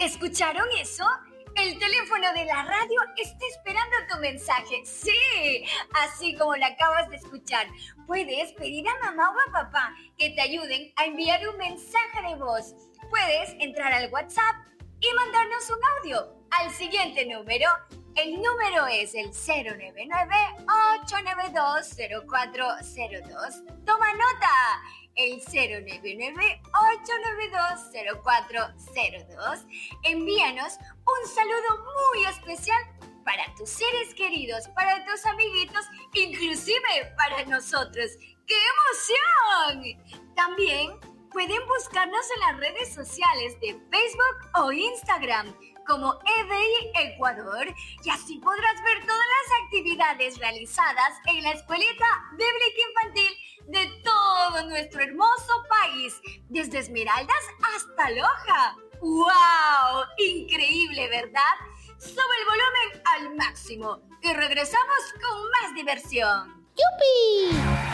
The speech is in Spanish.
¿Escucharon eso? El teléfono de la radio está esperando tu mensaje. Sí, así como lo acabas de escuchar. Puedes pedir a mamá o a papá que te ayuden a enviar un mensaje de voz. Puedes entrar al WhatsApp y mandarnos un audio al siguiente número. El número es el 099-892-0402. Toma nota. El 099-892-0402. Envíanos un saludo muy especial para tus seres queridos, para tus amiguitos, inclusive para nosotros. ¡Qué emoción! También pueden buscarnos en las redes sociales de Facebook o Instagram como EDI Ecuador, y así podrás ver todas las actividades realizadas en la Escuelita Bíblica Infantil de todo nuestro hermoso país, desde Esmeraldas hasta Loja. ¡Wow! Increíble, ¿verdad? Sube el volumen al máximo y regresamos con más diversión. ¡Yupi!